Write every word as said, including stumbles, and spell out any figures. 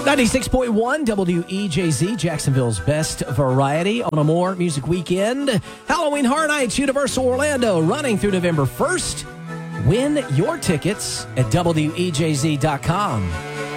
ninety-six point one W E J Z, Jacksonville's best variety on a More Music Weekend. Halloween Horror Nights, Universal Orlando, running through November first. Win your tickets at W E J Z dot com.